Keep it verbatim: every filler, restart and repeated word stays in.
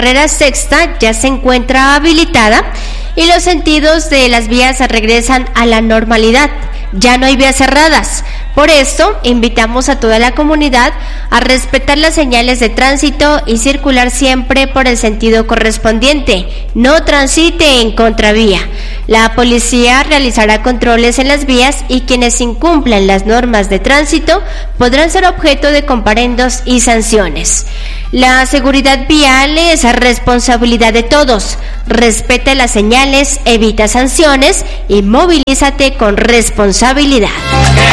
carrera sexta ya se encuentra habilitada y los sentidos de las vías regresan a la normalidad. Ya no hay vías cerradas. Por esto, invitamos a toda la comunidad a respetar las señales de tránsito y circular siempre por el sentido correspondiente. No transite en contravía. La policía realizará controles en las vías y quienes incumplan las normas de tránsito podrán ser objeto de comparendos y sanciones. La seguridad vial es responsabilidad de todos. Respeta las señales, evita sanciones y movilízate con responsabilidad.